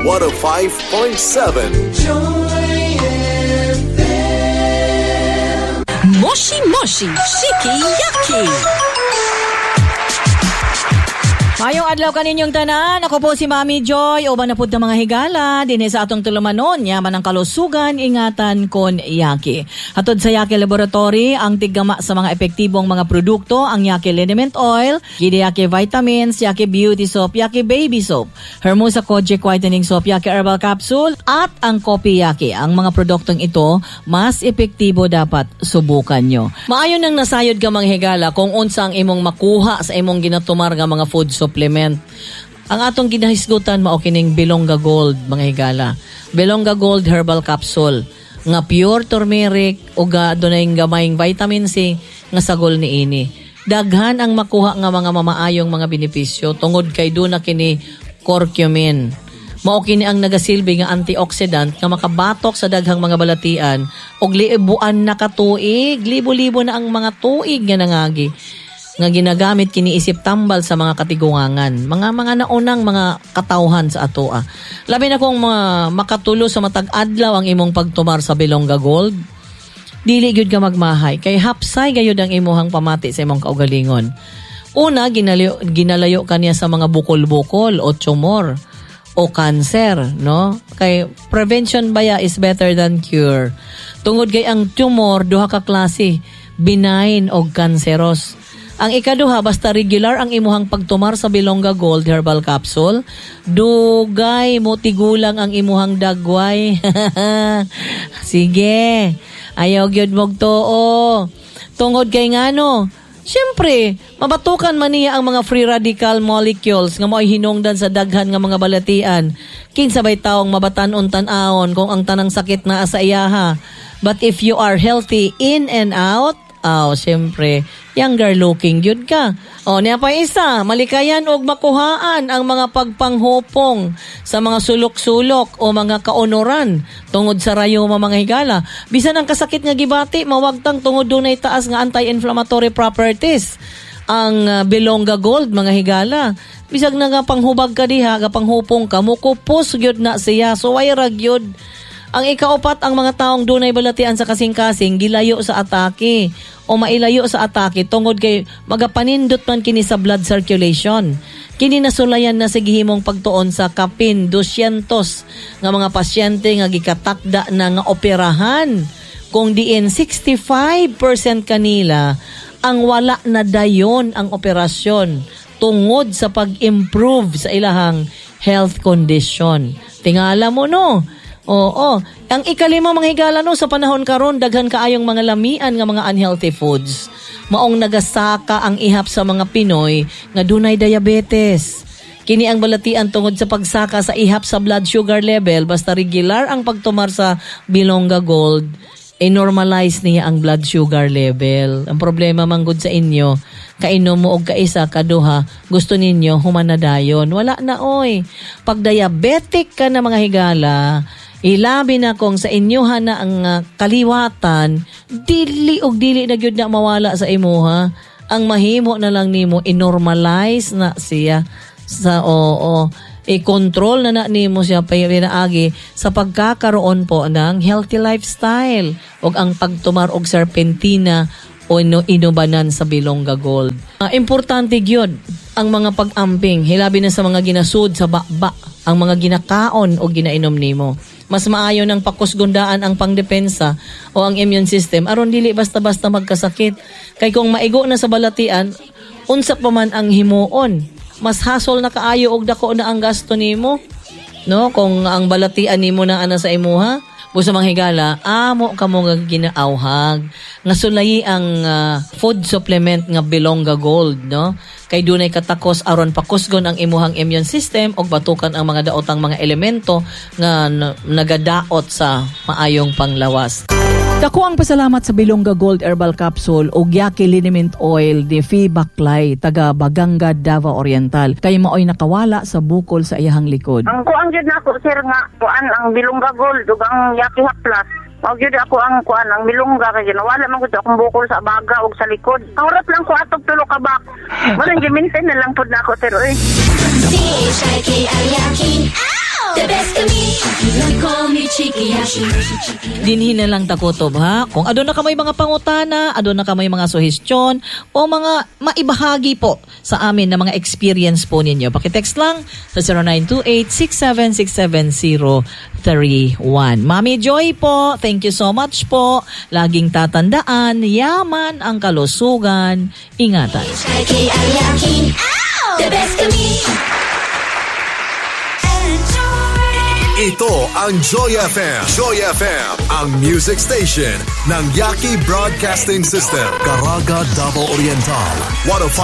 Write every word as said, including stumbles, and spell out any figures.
one oh five point seven. Moshi Moshi Shiki Yaki. Mayong adlaw kaninyong tanan, ako po si Mami Joy, uban na pud ng mga higala, din sa atong tulumanon, yaman ang kalusugan, ingatan kon Yaki. Hatod sa Yaki Laboratory, ang tiggama sa mga epektibong mga produkto, ang Yaki Liniment Oil, Gide Yaki Vitamins, Yaki Beauty Soap, Yaki Baby Soap, Hermosa Kojic Whitening Soap, Yaki Herbal Capsule, at ang Kopi Yaki. Ang mga produktong ito, mas epektibo dapat subukan nyo. Maayo nang nasayod ka mga higala kung unsa ang imong makuha sa imong ginatumar nga mga food supplement. Ang atong ginahisgutan mao kining Bilonga Gold mga higala. Bilonga Gold Herbal Capsule nga pure turmeric ug adunay gamayng vitamin C nga sagol niini. Daghan ang makuha nga mga mamaayong mga benepisyo tungod kay duna kini curcumin. Mao kini ang nagasilbi nga antioxidant nga makabatok sa daghang mga balatian ug liibuan na katuig, libo-libo na ang mga tuig nga nangagi nga ginagamit kini isip tambal sa mga katigungangan, mga mga naunang mga katawhan sa atoa. Labi na kung mga makatulo sa matag adlaw ang imong pagtumar sa Bilonga Gold, dili gyud ka magmahay kay hapsay gayud ang imuhang pamati sa imong kaugalingon. Una, ginalayo, ginalayo kaniya sa mga bukol-bukol o tumor o cancer, no? Kay prevention baya is better than cure. Tungod kay ang tumor duha ka klase, benign o cancerous. Ang ikaduha, basta regular ang imuhang pagtumar sa Bilonga Gold Herbal Capsule, dugay mo tigulang ang imuhang dagway. Sige, ayaw gyud mog tuo. Tungod kay ngano, siyempre, mabatukan man niya ang mga free radical molecules nga mo'y hinungdan sa daghan nga mga balatian. Kinsabay taong mabatan-on tan-aon kung ang tanang sakit na sa iyaha. But if you are healthy in and out, oh, siyempre, younger looking yun ka. O, niya pa isa, malikayan og makuhaan ang mga pagpanghupong sa mga sulok-sulok o mga kaunoran tungod sa rayuma mga higala. Bisan ang kasakit nga gibati, mawagtang tungod dunay taas nga anti-inflammatory properties. Ang uh, Bilonga Gold mga higala. Bisag na nga panghubag ka diha, nga panghupong ka, mukupos gyud na siya, so way rag yun. Ang ikaupat, ang mga taong dunay balatian sa kasing-kasing gilayo sa atake o mailayo sa atake tungod kay magapanindot man kini sa blood circulation. Kini nasulayan na sa gihimong pagtuon sa kapin two hundred nga mga pasyente nga gikatakda na nga operahan. Kung diin sixty-five percent kanila ang wala na dayon ang operasyon tungod sa pag-improve sa ilahang health condition. Tingala mo no. Oo. Ang ikalima mga higala no, sa panahon karon daghan kaayong mga lamian nga mga unhealthy foods. Maong nagasaka ang ihap sa mga Pinoy nga dunay diabetes. Kini ang balatian tungod sa pagsaka sa ihap sa blood sugar level basta regular ang pagtumar sa Bilonga Gold, i-normalize niya ang blood sugar level. Ang problema manggod sa inyo, kainom mo og kaisa kaduha, gusto ninyo humanadayon. Wala na oy. Pag diabetic ka na mga higala, ilabi na kung sa inyoha na ang uh, kaliwatan, dili og dili na gyud na mawala sa imuha. Ang mahimo na lang nimo i-normalize na siya sa oo, i-control na na nimo siya pinaagi sa pagkakaroon po ng healthy lifestyle ug ang pagtumar og serpentina o ino inubanan sa Bilonga Gold. Uh, importante gyud ang mga pag-amping, hilabi na sa mga ginasud sa bakba, ang mga ginakaon o ginainom nimo. Mas maayo ng pakusgundaan ang pangdepensa o ang immune system aron dili basta-basta magkasakit. Kay kung maigo na sa balatian, unsa pa man ang himuon, mas hasol na kaayo og dako na ang gasto nimo. No, kung ang balatian nimo na ana sa imuha, busa mga higala, amo kamo nga ginaawhag nga sulayi ang uh, food supplement nga Bilonga Gold, no? Kay dunay katakos aron pakusgon ang imuhang immune system og batukan ang mga daotang mga elemento nga n- nagadaot sa maayong panglawas. Dako ang pasalamat sa Bilonga Gold Herbal Capsule o Yaki Liniment Oil de Fi Baklay, taga Baganga, Davao Oriental. Kay maoy nakawala sa bukol sa iyahang likod. Ang kuan gyud nako sir nga kuan ang Bilonga Gold ug ang Yaki Haplas. Mao gyud ako ang kuan ang Bilonga kay nawala man gud akong bukol sa baga ug sa likod. Ang oras lang ko atog tulo ka bak. Malang gi-maintain na lang pud nako sir oy. The best Dinhin na lang takutob ha. Kung adon na kamay mga pangutana, adon na kamay mga suhestyon o mga maibahagi po sa amin na mga experience po ninyo. Pakitext lang sa zero nine two eight six seven six seven zero three one. Mami Joy po, thank you so much po. Laging tatandaan, yaman ang kalusugan. Ingatan. Ito ang Joy F M. Joy F M, ang music station ng Yaki Broadcasting System. Caraga, Davao Oriental. one oh five